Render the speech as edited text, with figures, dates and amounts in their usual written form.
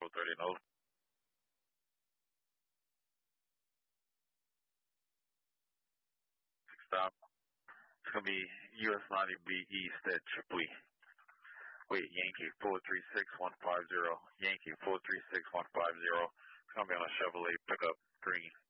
30 and over. Stop. It's going to be US 90B East at Chipley. Wait, Yankee 436150. Yankee 436150. It's going to be on a Chevrolet pickup, green.